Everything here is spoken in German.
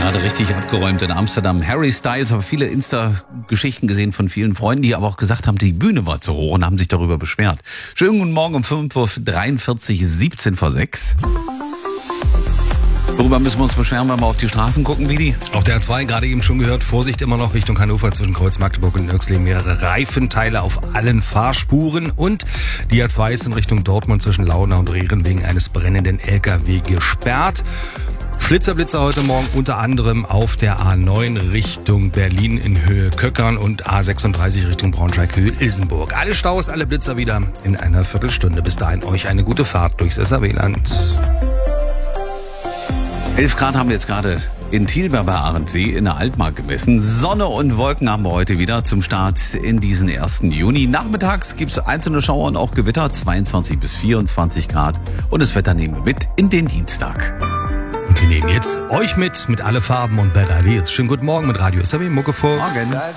Gerade richtig abgeräumt in Amsterdam. Harry Styles, habe viele Insta-Geschichten gesehen von vielen Freunden, die aber auch gesagt haben, die Bühne war zu hoch und haben sich darüber beschwert. Schönen guten Morgen um 5:43 Uhr, 17 vor 6. Worüber müssen wir uns beschweren, wenn wir auf die Straßen gucken, Vidi? Auf der A2 gerade eben schon gehört, Vorsicht immer noch Richtung Hannover zwischen Kreuz Magdeburg und Nürxleben. Mehrere Reifenteile auf allen Fahrspuren. Und die A2 ist in Richtung Dortmund zwischen Launa und Rehren wegen eines brennenden LKW gesperrt. Flitzer heute Morgen unter anderem auf der A9 Richtung Berlin in Höhe Köckern und A36 Richtung Braunschweig-Höhe-Ilsenburg. Alle Staus, alle Blitzer wieder in einer Viertelstunde. Bis dahin euch eine gute Fahrt durchs SAW-Land. 11 Grad haben wir jetzt gerade in Thiel bei Arendsee in der Altmark gemessen. Sonne und Wolken haben wir heute wieder zum Start in diesen 1. Juni. Nachmittags gibt es einzelne Schauer und auch Gewitter, 22 bis 24 Grad. Und das Wetter nehmen wir mit in den Dienstag. Und wir nehmen jetzt euch mit alle Farben und Better Ideas. Schönen guten Morgen mit Radio SAW Mucke vor. Morgen.